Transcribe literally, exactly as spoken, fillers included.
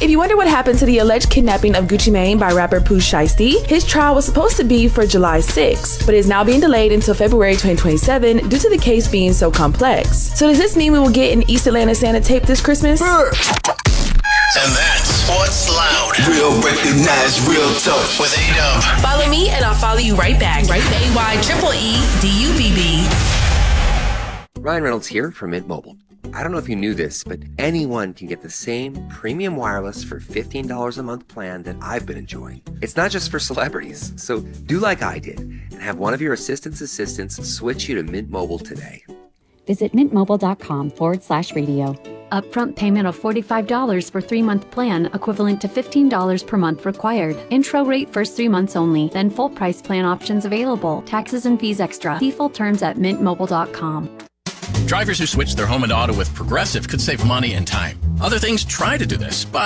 If you wonder what happened to the alleged kidnapping of Gucci Mane by rapper Pooh Shiesty, his trial was supposed to be for July sixth, but is now being delayed until February twenty twenty-seven due to the case being so complex. So does this mean we will get an East Atlanta Santa tape this Christmas? And that's what's loud. Real recognize, real tough. With A-Dub. Follow me and I'll follow you right back. Right A Y triple E D U B B. Ryan Reynolds here from Mint Mobile. I don't know if you knew this, but anyone can get the same premium wireless for fifteen dollars a month plan that I've been enjoying. It's not just for celebrities. So do like I did and have one of your assistant's assistants switch you to Mint Mobile today. Visit mintmobile.com forward slash radio. Upfront payment of forty-five dollars for three-month plan, equivalent to fifteen dollars per month required. Intro rate first three months only, then full price plan options available. Taxes and fees extra. See full terms at mint mobile dot com. Drivers who switch their home and auto with Progressive could save money and time. Other things try to do this, but